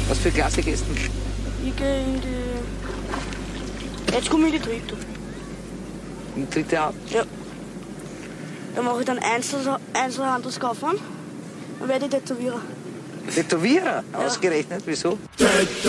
Was für Klasse gehst du? Ich gehe in die... Jetzt komme ich in die dritte. In die dritte Hand? Ja. Dann mache ich dann Einzelhandelskaufmann. Dann werde ich Tätowierer. Tätowierer? Ausgerechnet, wieso?